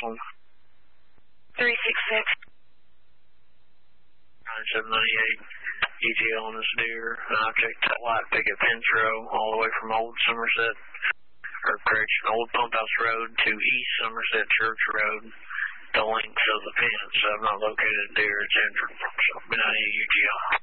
one? 366. 9798. ETA on this deer. I checked that light picket fence row all the way from Old Somerset, or correction, Old Pump House Road to East Somerset Church Road. The length of the fence. I've not located a deer. It's entered. So, been out of UGL.